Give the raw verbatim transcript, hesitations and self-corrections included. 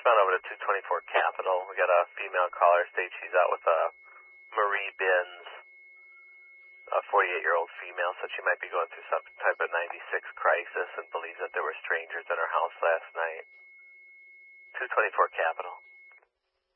westbound over to two twenty-four Capitol. We got a female caller state she's out with a Marie Benz, a forty-eight-year-old female, said she might be going through some type of ninety-six crisis and believes that there were strangers in her house last night. two twenty-four Capitol.